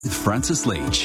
with Francis Leach.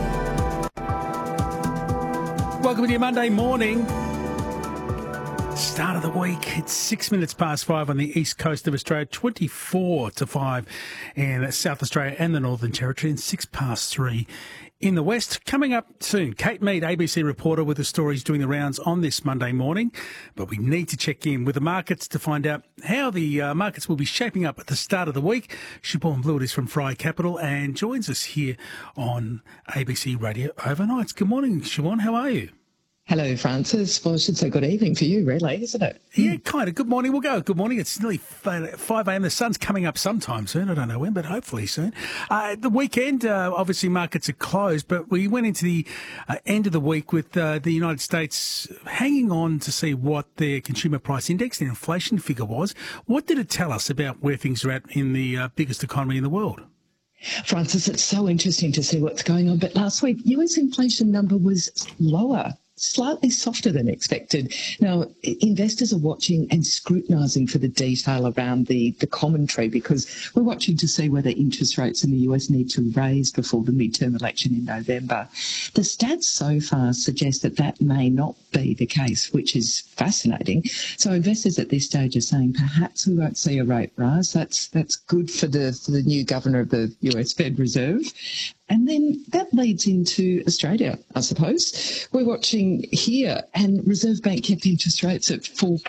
Welcome to your Monday morning. Start of the week. It's 6 minutes past 5 on the east coast of Australia, 24 to 5 in South Australia and the Northern Territory, and 6 past 3 in the west. Coming up soon, Kate Mead, ABC reporter, with the stories doing the rounds on this Monday morning. But we need to check in with the markets to find out how the markets will be shaping up at the start of the week. Siobhan Blewett is from Fry Capital and joins us here on ABC Radio Overnights. Good morning, Siobhan. How are you? Hello, Francis. Well, I should say good evening for you, really, isn't it? Yeah, kind of. Good morning. We'll go. Good morning. It's nearly 5 a.m. The sun's coming up sometime soon. I don't know when, but hopefully soon. The weekend, obviously markets are closed, but we went into the end of the week with the United States hanging on to see what their consumer price index, the inflation figure was. What did it tell us about where things are at in the biggest economy in the world? Francis, it's so interesting to see what's going on. But last week, US inflation number was lower, slightly softer than expected. Now, investors are watching and scrutinising for the detail around the commentary, because we're watching to see whether interest rates in the US need to raise before the midterm election in November. The stats so far suggest that that may not be the case, which is fascinating. So investors at this stage are saying perhaps we won't see a rate rise. That's good for the new governor of the US Fed Reserve. And then that leads into Australia, I suppose. We're watching here, and Reserve Bank kept interest rates at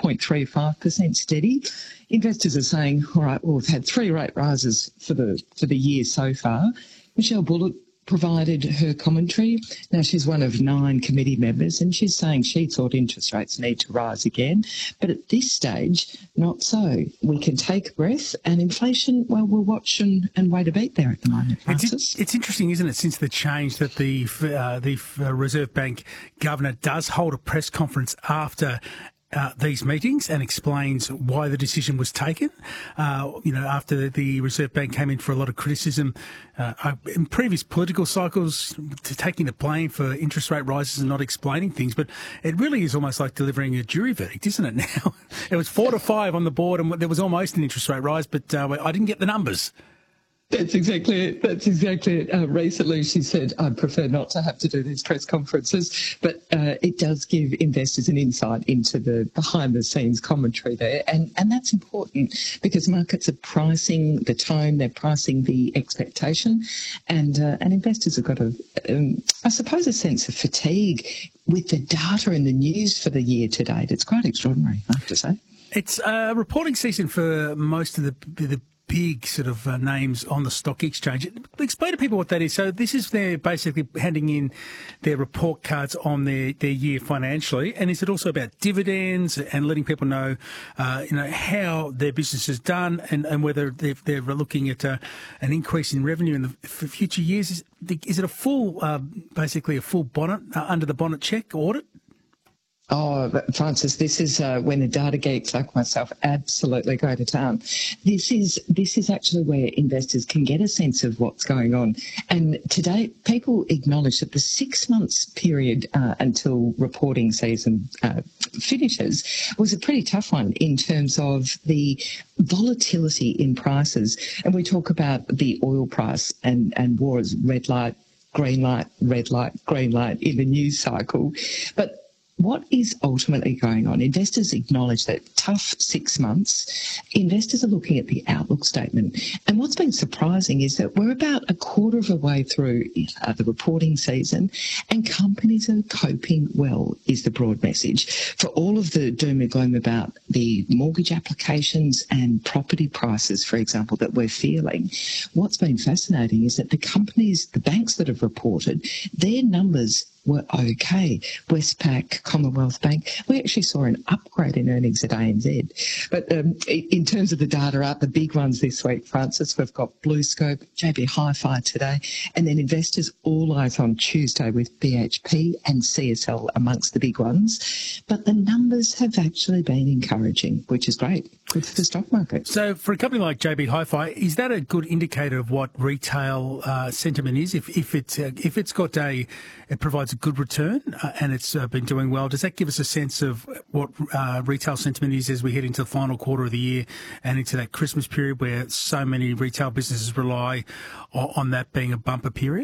4.35% steady. Investors are saying, all right, well, we've had 3 rate rises for the year so far. Michelle Bullock provided her commentary. Now, she's one of 9 committee members, and she's saying she thought interest rates need to rise again. But at this stage, not so. We can take a breath, and inflation, well, we'll watch and wait a beat there at the moment, Francis. It's interesting, isn't it, since the change that the Reserve Bank governor does hold a press conference after these meetings and explains why the decision was taken. After the Reserve Bank came in for a lot of criticism in previous political cycles, to taking the blame for interest rate rises and not explaining things. But it really is almost like delivering a jury verdict, isn't it now? It was 4 to 5 on the board, and there was almost an interest rate rise, but I didn't get the numbers. That's exactly it. Recently, she said, I'd prefer not to have to do these press conferences, but it does give investors an insight into the behind-the-scenes commentary there, and that's important because markets are pricing the tone, they're pricing the expectation, and investors have got I suppose, a sense of fatigue with the data and the news for the year to date. It's quite extraordinary, I have to say. It's reporting season for most of the big sort of names on the stock exchange. Explain to people what that is. So this is they're basically handing in their report cards on their year financially, and is it also about dividends and letting people know, how their business is done and whether they're looking at an increase in revenue in the future years? Is it a full, basically a full bonnet under the bonnet check audit? Oh, Francis, this is when the data geeks like myself absolutely go to town. This is actually where investors can get a sense of what's going on. And today, people acknowledge that the 6 months period until reporting season finishes was a pretty tough one in terms of the volatility in prices. And we talk about the oil price and wars, red light, green light, red light, green light in the news cycle. But what is ultimately going on? Investors acknowledge that tough 6 months. Investors are looking at the outlook statement. And what's been surprising is that we're about a quarter of a way through the reporting season, and companies are coping well, is the broad message. For all of the doom and gloom about the mortgage applications and property prices, for example, that we're feeling, what's been fascinating is that the banks that have reported, their numbers were okay. Westpac, Commonwealth Bank, we actually saw an upgrade in earnings at ANZ. But in terms of the data out, the big ones this week, Francis, we've got BlueScope, JB Hi-Fi today, and then investors all eyes on Tuesday with BHP and CSL amongst the big ones. But the numbers have actually been encouraging, which is great. Good for the stock market. So for a company like JB Hi-Fi, is that a good indicator of what retail sentiment is? If it provides a good return and it's been doing well. Does that give us a sense of what retail sentiment is as we head into the final quarter of the year and into that Christmas period where so many retail businesses rely on that being a bumper period?